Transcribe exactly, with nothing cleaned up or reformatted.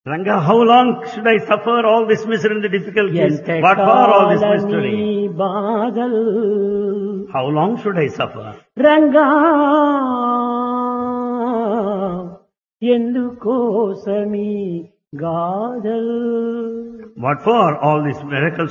Ranga, how long should I suffer all this misery and the difficulties? What for all this mystery? బాధల్ How long should I suffer? Ranga ఎందుకోసమీ గాథల్ What for all these miracles